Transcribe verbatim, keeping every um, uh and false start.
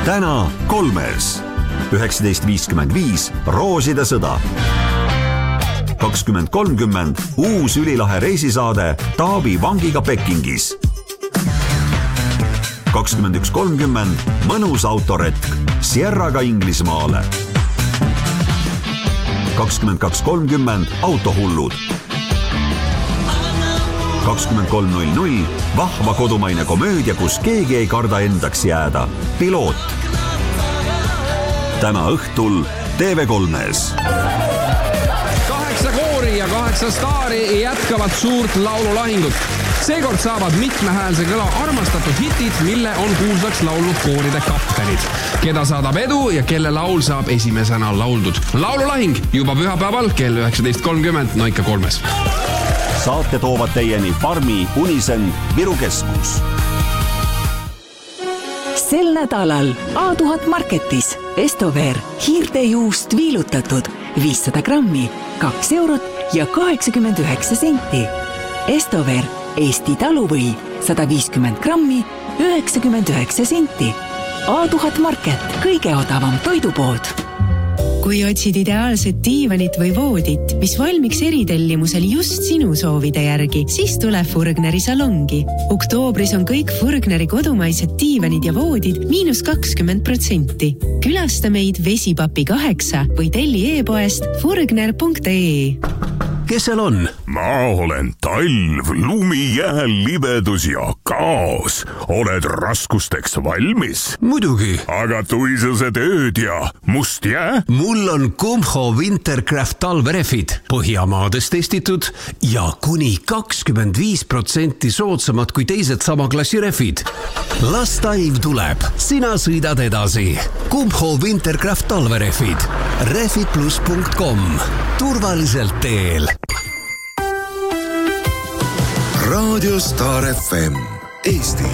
täna kolmes. üheksateist viiskümmend viis Rooside sõda. kakskümmend kolmkümmend uus ülilahe reisisaade Taavi vangiga Pekingis. kakskümmend üks kolmkümmend mõnus autoretk Sierraga Inglismaale. kakskümmend kaks kolmkümmend autohullud. kakskümmend kolm null null vahva kodumaine komöödia, kus keegi ei karda endaks jääda. Piloot. täna õhtul T V kolmes. Kaheksa koori ja kaheksa staari jätkavad suurt laululahingut. Seekord saavad mitmehäälse kõla armastatud hitid, mille on kuulsaks laulnud kooride kaptenid. Keda saadab edu ja kelle laul saab esimesena lauldud. Laululahing juba pühapäeval kell üheksateist kolmkümmend Noika kolmes. Saate toovad teieni Farmi, Unisen, Viru Keskus. Sel nädalal A tuhat Marketis Estover hiirtejuust viilutatud viissada grammi, kaks eurot ja kaheksakümmend üheksa senti. Estover Eesti taluvõi sada viiskümmend grammi, üheksakümmend üheksa senti. A tuhat Market, kõige odavam toidupood. Kui otsid ideaalset diivanit või voodit, mis valmiks eritellimusel just sinu soovide järgi, siis tule Furgneri salongi. Oktoobris on kõik Furgneri kodumaised diivanid ja voodid miinus kakskümmend protsenti. Külasta meid Vesipapi kaheksa või telli e-poest furgner punkt ee. Kes seal on? Ma olen talv, lumi, jääl, libedus ja kaos. Oled raskusteks valmis? Muidugi. Aga tuisused ööd ja must jää? Mul on Kumho Wintercraft talverefid. Põhjamaades testitud ja kuni kakskümmend viis protsenti soodsamad kui teised sama klassi refid. Las talv tuleb. Sina sõidad edasi. Kumho Wintercraft talverefid. refid plus punkt com. Turvaliselt teel. Radio Star F M, Eesti